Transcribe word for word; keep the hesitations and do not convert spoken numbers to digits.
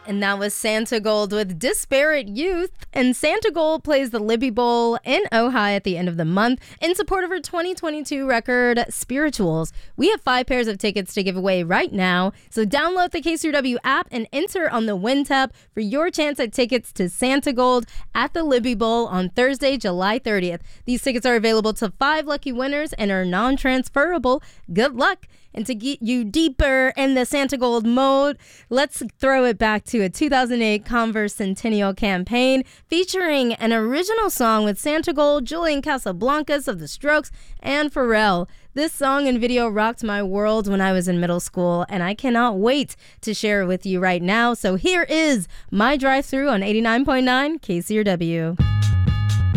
And that was Santa Gold with Disparate Youth. And Santa Gold plays the Libby Bowl in Ojai at the end of the month in support of her twenty twenty-two record, Spirituals. We have five pairs of tickets to give away right now. So download the K C R W app and enter on the Win tab for your chance at tickets to Santa Gold at the Libby Bowl on Thursday, July thirtieth. These tickets are available to five lucky winners and are non-transferable. Good luck. And to get you deeper in the Santa Gold mode, let's throw it back to a two thousand eight Converse Centennial campaign featuring an original song with Santa Gold, Julian Casablancas of The Strokes, and Pharrell. This song and video rocked my world when I was in middle school, and I cannot wait to share it with you right now. So here is My Drive Thru on eighty-nine point nine K C R W.